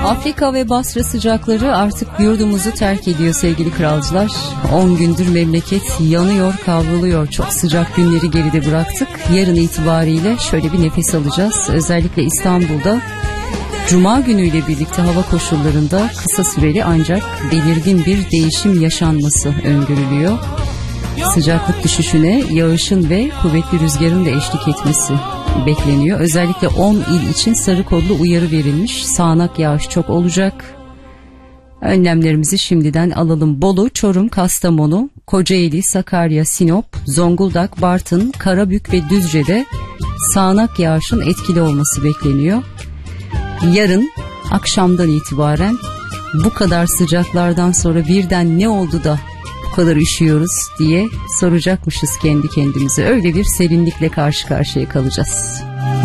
Afrika ve Basra sıcakları artık yurdumuzu terk ediyor sevgili kralcılar. 10 gündür memleket yanıyor, kavruluyor. Çok sıcak günleri geride bıraktık. Yarın itibariyle şöyle bir nefes alacağız. Özellikle İstanbul'da Cuma günüyle birlikte hava koşullarında kısa süreli ancak belirgin bir değişim yaşanması öngörülüyor. Sıcaklık düşüşüne yağışın ve kuvvetli rüzgarın da eşlik etmesi bekleniyor. Özellikle 10 il için sarı kodlu uyarı verilmiş. Sağanak yağış çok olacak. Önlemlerimizi şimdiden alalım. Bolu, Çorum, Kastamonu, Kocaeli, Sakarya, Sinop, Zonguldak, Bartın, Karabük ve Düzce'de sağanak yağışın etkili olması bekleniyor. Yarın akşamdan itibaren bu kadar sıcaklardan sonra birden ne oldu da bu kadar üşüyoruz diye soracakmışız kendi kendimize. Öyle bir serinlikle karşı karşıya kalacağız.